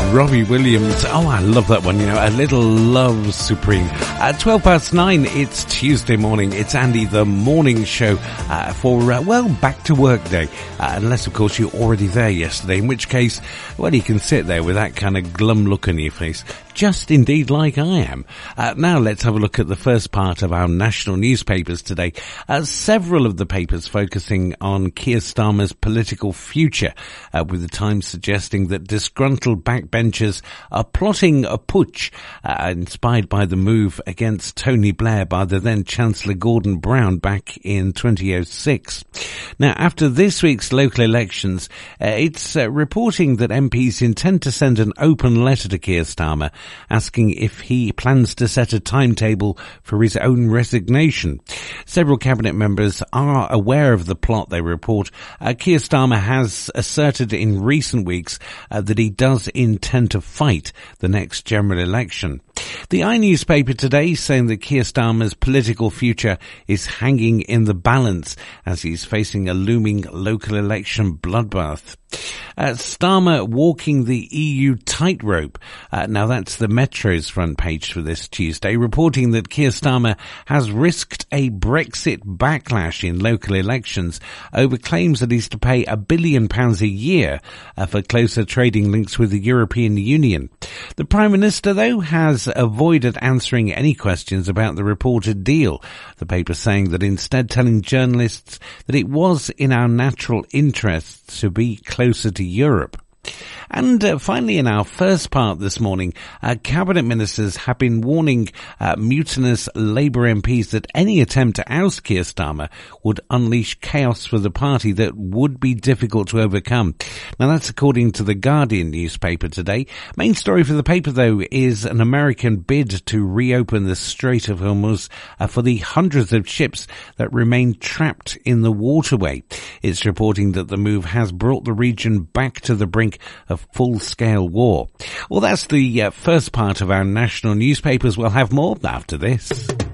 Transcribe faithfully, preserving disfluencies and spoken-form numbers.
Robbie Williams. Oh, I love that one, you know, A Little Love Supreme. At twelve past nine, it's Tuesday morning. It's Andy, the morning show uh, for, uh, well, back to work day. Uh, unless, of course, you're already there yesterday, in which case, well, you can sit there with that kind of glum look on your face. Just indeed like I am. Uh, now let's have a look at the first part of our national newspapers today. Uh, several of the papers focusing on Keir Starmer's political future, uh, with the Times suggesting that disgruntled backbenchers are plotting a putsch, uh, inspired by the move against Tony Blair by the then Chancellor Gordon Brown back in twenty oh six. Now, after this week's local elections, uh, it's uh, reporting that M Ps intend to send an open letter to Keir Starmer asking if he plans to set a timetable for his own resignation. Several cabinet members are aware of the plot, they report. Uh, Keir Starmer has asserted in recent weeks uh, that he does intend to fight the next general election. The I newspaper today saying that Keir Starmer's political future is hanging in the balance as he's facing a looming local election bloodbath. Uh, Starmer walking the E U tightrope. Uh, now that's the Metro's front page for this Tuesday, reporting that Keir Starmer has risked a Brexit backlash in local elections over claims that he's to pay a billion pounds a year uh, for closer trading links with the European Union. The Prime Minister, though, has avoided answering any questions about the reported deal. The paper saying that instead telling journalists that it was in our natural interests to be closer to Europe. And uh, finally, in our first part this morning, uh, cabinet ministers have been warning uh, mutinous Labour M Ps that any attempt to oust Keir Starmer would unleash chaos for the party that would be difficult to overcome. Now, that's according to the Guardian newspaper today. Main story for the paper, though, is an American bid to reopen the Strait of Hormuz uh, for the hundreds of ships that remain trapped in the waterway. It's reporting that the move has brought the region back to the brink of full-scale war. Well, that's the uh, first part of our national newspapers. We'll have more after this.